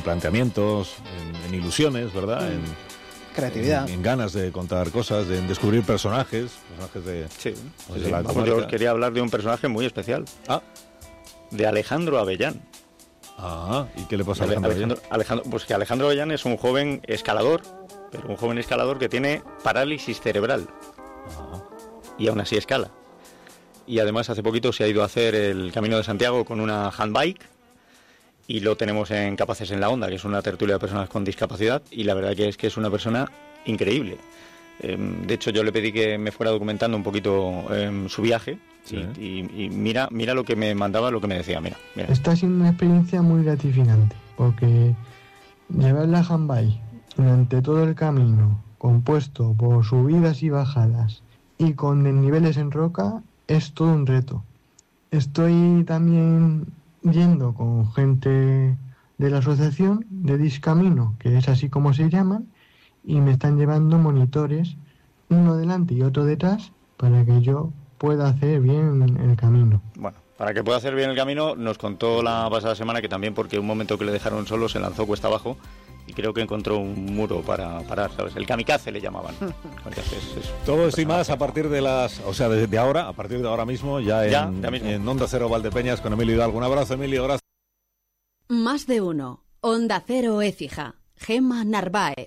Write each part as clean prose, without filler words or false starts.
planteamientos, en ilusiones, ¿verdad? En creatividad. En ganas de contar cosas, en descubrir personajes de... de la Vamos, yo quería hablar de un personaje muy especial. De Alejandro Avellán. ¿Y qué le pasa a Alejandro Avellán? Pues que Alejandro Avellán es un joven escalador, pero un joven escalador que tiene parálisis cerebral. Y aún así escala. Y además hace poquito se ha ido a hacer el Camino de Santiago con una handbike y lo tenemos en Capaces en la Onda, que es una tertulia de personas con discapacidad, y la verdad que es una persona increíble. De hecho, yo le pedí que me fuera documentando un poquito su viaje. Sí. Y mira lo que me mandaba, lo que me decía, mira. Está siendo una experiencia muy gratificante, porque llevar la handbike durante todo el camino, compuesto por subidas y bajadas, y con desniveles en roca, es todo un reto. Estoy también yendo con gente de la asociación de Discamino, que es así como se llaman, y me están llevando monitores, uno delante y otro detrás, para que yo pueda hacer bien el camino. Bueno, para que pueda hacer bien el camino, nos contó la pasada semana que también, porque un momento que le dejaron solo, se lanzó cuesta abajo y creo que encontró un muro para parar, ¿sabes? El kamikaze le llamaban. Todo esto y más a partir de de ahora, a partir de ahora mismo, en Onda Cero Valdepeñas con Emilio Hidalgo. Un abrazo, Emilio, gracias. Más de uno. Onda Cero Écija. Gemma Narváez.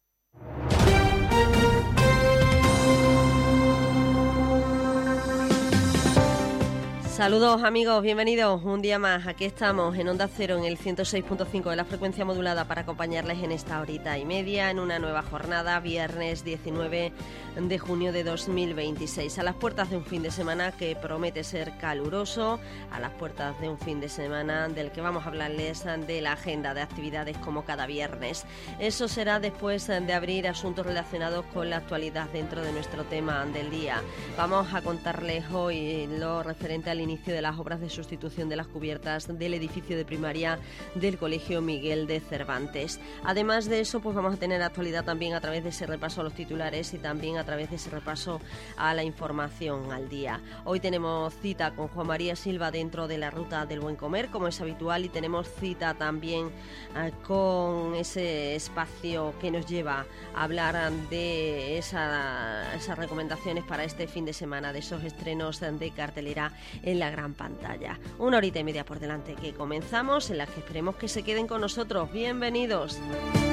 Saludos amigos, bienvenidos un día más. Aquí estamos en Onda Cero en el 106.5 de la frecuencia modulada para acompañarles en esta horita y media en una nueva jornada, viernes 19 de junio de 2026. A las puertas de un fin de semana que promete ser caluroso, a las puertas de un fin de semana del que vamos a hablarles de la agenda de actividades como cada viernes. Eso será después de abrir asuntos relacionados con la actualidad dentro de nuestro tema del día. Vamos a contarles hoy lo referente al inicio de las obras de sustitución de las cubiertas del edificio de primaria del Colegio Miguel de Cervantes. Además de eso, pues vamos a tener actualidad también a través de ese repaso a los titulares y también a través de ese repaso a la información al día. Hoy tenemos cita con Juan María Silva dentro de la Ruta del Buen Comer, como es habitual, y tenemos cita también con ese espacio que nos lleva a hablar de esas recomendaciones para este fin de semana, de esos estrenos de cartelera en la gran pantalla. Una horita y media por delante que comenzamos, en la que esperemos que se queden con nosotros. Bienvenidos.